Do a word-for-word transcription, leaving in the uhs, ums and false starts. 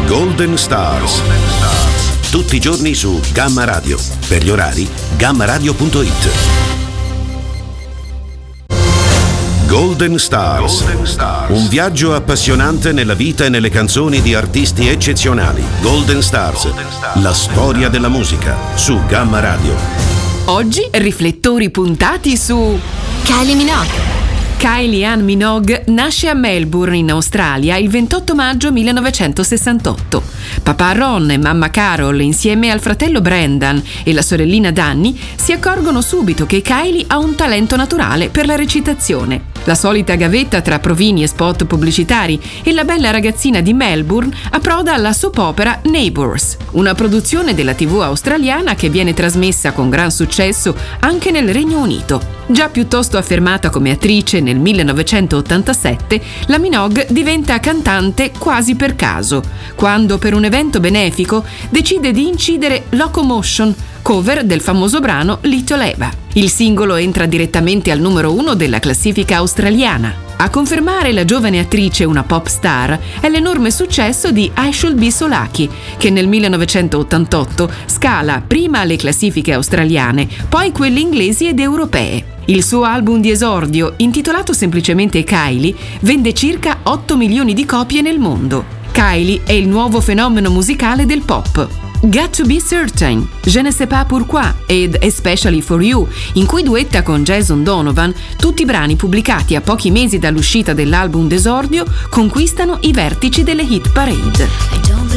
Golden Stars. Tutti i giorni su Gamma Radio. Per gli orari, gamma radio punto it. Golden Stars. Golden Stars. Un viaggio appassionante nella vita e nelle canzoni di artisti eccezionali. Golden Stars. Golden Stars. La storia della musica su Gamma Radio. Oggi riflettori puntati su Kylie Minogue. Kylie Ann Minogue nasce a Melbourne, in Australia, il ventotto maggio millenovecentosessantotto. Papà Ron e mamma Carol, insieme al fratello Brendan e la sorellina Dannii, si accorgono subito che Kylie ha un talento naturale per la recitazione. La solita gavetta tra provini e spot pubblicitari e la bella ragazzina di Melbourne approda alla soap opera Neighbours, una produzione della tivù australiana che viene trasmessa con gran successo anche nel Regno Unito. Già piuttosto affermata come attrice nel millenovecentottantasette, la Minogue diventa cantante quasi per caso, quando per un evento benefico decide di incidere Locomotion, cover del famoso brano Little Eva. Il singolo entra direttamente al numero uno della classifica australiana. A confermare la giovane attrice una pop star è l'enorme successo di I Should Be So Lucky, che nel millenovecentottantotto scala prima le classifiche australiane, poi quelle inglesi ed europee. Il suo album di esordio, intitolato semplicemente Kylie, vende circa otto milioni di copie nel mondo. Kylie è il nuovo fenomeno musicale del pop. Got to Be Certain, Je ne sais pas pourquoi ed Especially for You, in cui duetta con Jason Donovan, tutti brani pubblicati a pochi mesi dall'uscita dell'album d'esordio, conquistano i vertici delle hit parade.